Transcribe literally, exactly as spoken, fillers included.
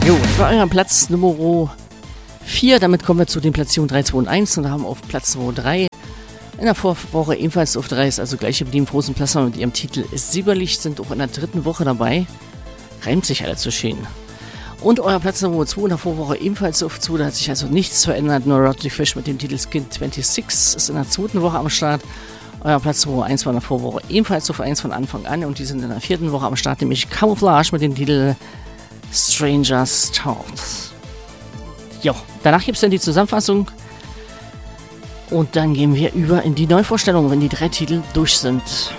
Jo, das war euer Platz Nummer vier. Damit kommen wir zu den Platzierungen drei, zwei und eins und haben auf Platz Nummer drei in der Vorwoche ebenfalls auf drei, ist also gleich geblieben, Frozen Plasma mit ihrem Titel Sieberlicht, sind auch in der dritten Woche dabei. Reimt sich alle zu schön. Und euer Platz Nummer zwei in der Vorwoche ebenfalls auf zwei, da hat sich also nichts verändert. Neurotic Fish mit dem Titel Skin sechsundzwanzig ist in der zweiten Woche am Start. Euer Platz Nummer eins war in der Vorwoche ebenfalls auf eins von Anfang an und die sind in der vierten Woche am Start, nämlich Camouflage mit dem Titel Stranger's Thoughts. Jo, danach gibt es dann die Zusammenfassung und dann gehen wir über in die Neuvorstellung, wenn die drei Titel durch sind.